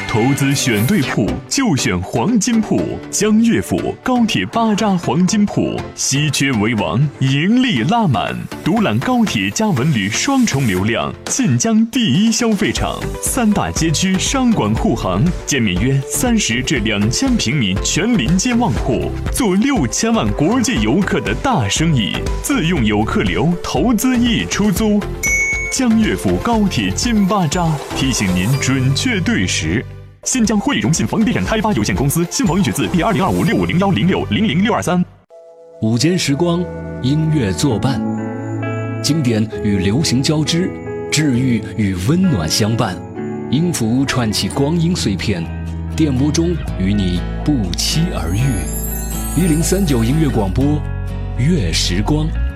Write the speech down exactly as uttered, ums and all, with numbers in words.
投资选对铺就选黄金铺，江悦府高铁巴扎黄金铺，稀缺为王，盈利拉满，独揽高铁加文旅双重流量，晋江第一消费场，三大街区商管护航，建面约三十至两千平米全临街旺铺，做六千万国际游客的大生意，自用游客流，投资易出租。江悦府高铁金巴扎提醒您准确对时。新疆汇荣信房地产开发有限公司，新房预取自第二零二五六五零幺零六零零六二三。 午间时光，音乐作伴，经典与流行交织，治愈与温暖相伴。音符串起光阴碎片，电波中与你不期而遇。一零三九音乐广播，乐时光。